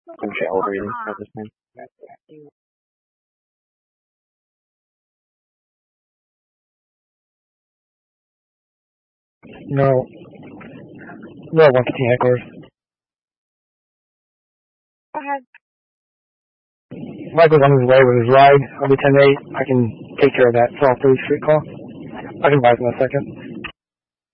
I'm shower breathing at this time. No. No, 115 headquarters. Go ahead. Michael's on his way with his ride. I'll be 10-8. I can take care of that 12-3 street call. I can advise in a second.